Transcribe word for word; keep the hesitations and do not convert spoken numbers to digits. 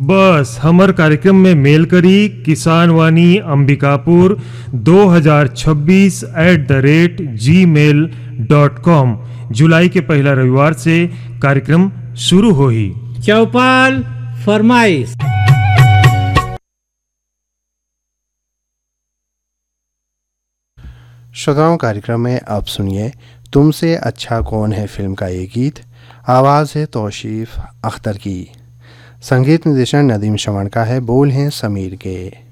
बस हमर कार्यक्रम में मेल करी किसान वाणी अंबिकापुर दो हज़ार छब्बीस एट द रेट जी मेल डॉट कॉम। जुलाई के पहला रविवार से कार्यक्रम शुरू हो ही। चौपाल फरमाइश। श्रोताओं, कार्यक्रम में अब सुनिए तुमसे अच्छा कौन है फिल्म का ये गीत। आवाज़ है तौसीफ अख्तर की, संगीत निर्देशन नदीम शमन का है, बोल हैं समीर के।